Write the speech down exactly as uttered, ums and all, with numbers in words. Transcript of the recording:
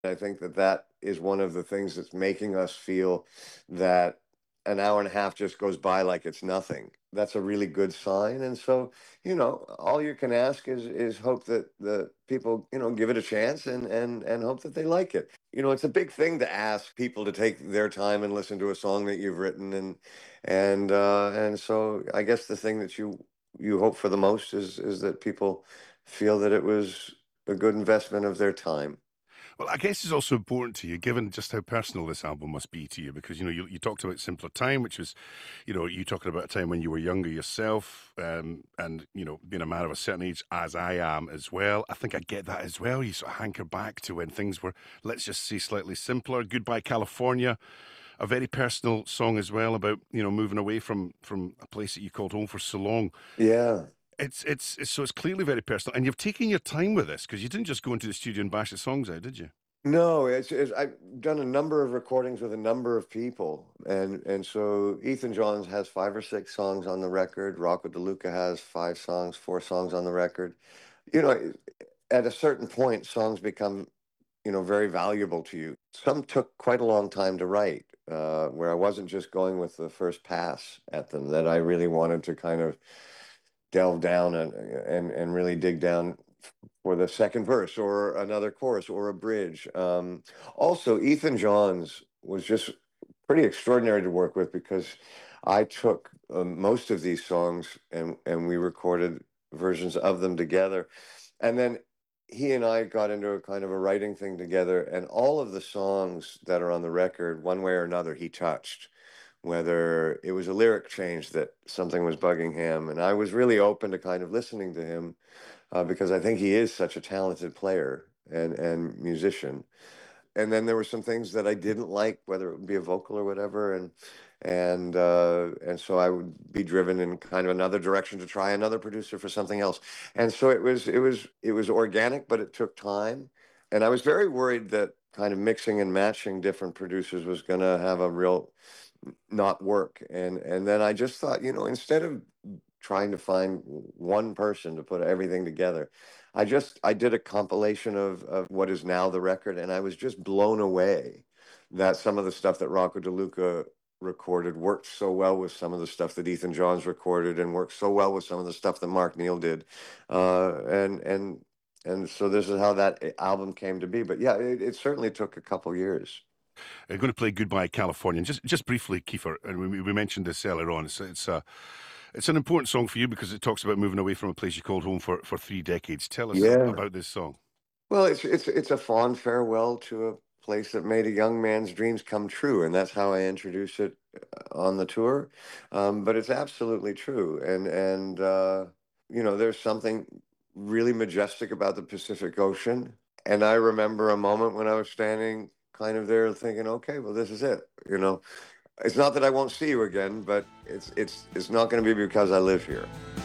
I think that that is one of the things that's making us feel that an hour and a half just goes by like it's nothing. That's a really good sign. And so, you know, all you can ask is is hope that the people, you know, give it a chance and and and hope that they like it. You know, it's a big thing to ask people to take their time and listen to a song that you've written and and uh and so I guess the thing that you you hope for the most is is that people feel that it was a good investment of their time. Well, I guess it's also important to you, given just how personal this album must be to you, because you know you, you talked about simpler time, which was, you know, you talking about a time when you were younger yourself, um, and you know, being a man of a certain age, as I am as well. I think I get that as well. You sort of hanker back to when things were, let's just say, slightly simpler. Goodbye California, a very personal song as well about you know moving away from from a place that you called home for so long. Yeah. It's it's, it's so it's clearly very personal, and you've taken your time with this because you didn't just go into the studio and bash the songs out, did you? No, it's, it's I've done a number of recordings with a number of people, and and so Ethan Johns has five or six songs on the record. Rocco DeLuca has five songs, four songs on the record. You know, at a certain point, songs become, you know, very valuable to you. Some took quite a long time to write, uh, where I wasn't just going with the first pass at them, that I really wanted to kind of delve down and and and really dig down for the second verse or another chorus or a bridge. Um, also, Ethan Johns was just pretty extraordinary to work with because I took um, most of these songs and and we recorded versions of them together, and then he and I got into a kind of a writing thing together, and all of the songs that are on the record, one way or another, he touched, whether it was a lyric change that something was bugging him. And I was really open to kind of listening to him uh, because I think he is such a talented player and, and musician. And then there were some things that I didn't like, whether it would be a vocal or whatever. And and uh, and so I would be driven in kind of another direction to try another producer for something else. And so it was it was it was organic, but it took time. And I was very worried that kind of mixing and matching different producers was going to have a real not work. And and then I just thought, you know, instead of trying to find one person to put everything together, I just I did a compilation of of what is now the record, and I was just blown away that some of the stuff that Rocco DeLuca recorded worked so well with some of the stuff that Ethan Johns recorded, and worked so well with some of the stuff that Mark Neal did, uh, and and and so this is how that album came to be. But yeah, it, it certainly took a couple years. I'm going to play "Goodbye California." And just just briefly, Kiefer, and we, we mentioned this earlier on. It's it's a it's an important song for you because it talks about moving away from a place you called home for for three decades. Tell us Yeah. about this song. Well, it's it's it's a fond farewell to a place that made a young man's dreams come true, and that's how I introduce it uh, on the tour. Um, but it's absolutely true, and and uh, you know, there's something really majestic about the Pacific Ocean. And I remember a moment when I was standing kind of there, thinking, "Okay, well, this is it." You know, it's not that I won't see you again, but it's it's it's not going to be because I live here.